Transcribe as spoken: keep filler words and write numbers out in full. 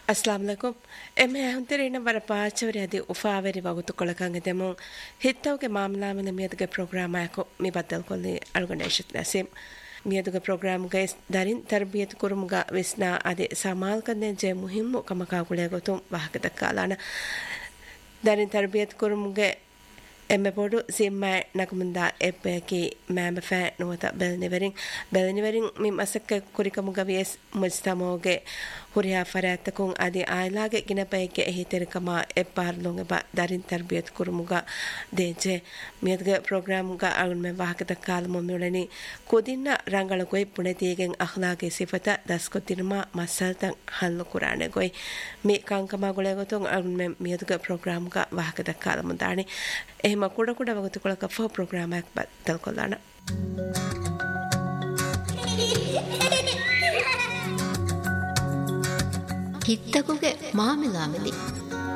अस्सलाम वालेकुम एमे हुंतेरेना वर पाचवರಿ ಅದಿ ಉಫಾವೆರಿ ವಗುತು ಕೊಳಕಂಗೆ ದೆಮು ಹಿತ್ತವಗೆ ಮಾಮಲಾ ಮನೆ ಮಿಯದಗೆ ಪ್ರೋಗ್ರಾಮ್ ಆಕೋ ಮಿ ಬದಲ್ ಕೊಲ್ಲಿ ಆರ್ಗನೈಸೇಷನ್ ನಸೀಮ್ ಮಿಯದಗೆ ಪ್ರೋಗ್ರಾಮ್ ಗೈಸ್ ದರಿನ್ ತರ್ಬಿಯತ್ ಕುರುಮುಗ ವಿಸ್ನಾ ಅದಿ ಸಮಾಲ್ ಕನ್ನೆ ಜೆ ಮುಹಿಮ್ಮು ಕಮಕಾ ಕುಳೆ ಗೊತು ವಾಹಕ ದಕ್ಕಾಲಾನ ದರಿನ್ ತರ್ಬಿಯತ್ ಕುರುಮುಗೆ ಎಮ್ಮೆ ಪೋಡು ಸಿಮ್ಮೈ ನಕಮುಂದಾ ಎಪ್ಪೆಕಿ ಮ್ಯಾಮ ಫ್ಯಾ ನುವತ ಬೆಲ್ನಿವೆರಿಂಗ್ ಬೆಲ್ನಿವೆರಿಂಗ್ ಮಿ ಮಸಕ್ಕ ಕುರಿಕಮುಗ ವಿಯಸ್ ಮುಜ್ತಮೋಗೆ ಹುರಿಯಾ ಫರಾತಕುಂ ಅದಿ ಆಯ್ಲಾಗೆ ಗಿನಪೈಗೆ ಹಿತೆರಕಮ ಎಪ್ಪಾರ್ಲೊಂಗೆ ಬ ದರಿನ್ ತರ್ಬಿಯತ್ ಕುರುಮುಗ ದೇಜೆ ಮಿಯದ್ಗೆ ಪ್ರೋಗ್ರಾಮ್ಗ ಅಗುನ್ಮೆ ವಾಹಕದ ಕಾಲಮು ಮಿಳನಿ ಕುದಿನ್ನ ರಂಗಳ ಗೊಯ್ ಪುಣೆತಿಗೆಂ ಅಖ್ಲಾಗೆ ಸಿಫತ ದಸ್ಕೊತಿರ್ಮ ಮಸಲ್ತಂ ಹಲ್ಲು ಕುರಾನೆ ಗೊಯ್ ಮಿ ಕಾಂಕಮ ಗುಳೆ ಗೊತೊಂ ಅಗುನ್ಮೆ ಮಿಯದ್ಗೆ ಪ್ರೋಗ್ರಾಮ್ಗ ವಾಹಕದ ಕಾಲಮು ದಾಣಿ එහෙම කුඩ කුඩ වගතුකොලක ෆෝ ප්‍රෝග්‍රෑම් එකක් බදල් කොල්ලාන හිත්තකුගේ මාමිලාමලි